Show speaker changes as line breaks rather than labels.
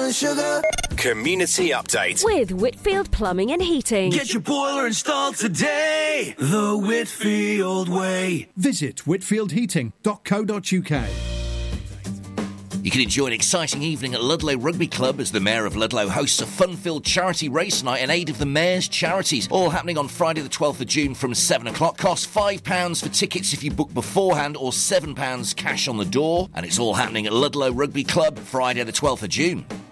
and sugar.
Community Update
With Whitfield Plumbing and Heating.
Get your boiler installed today, the Whitfield way.
Visit whitfieldheating.co.uk.
You can enjoy an exciting evening at Ludlow Rugby Club as the Mayor of Ludlow hosts a fun-filled charity race night in aid of the Mayor's charities. All happening on Friday the 12th of June from 7 o'clock. Costs £5 for tickets if you book beforehand or £7 cash on the door. And it's all happening at Ludlow Rugby Club Friday the 12th of June.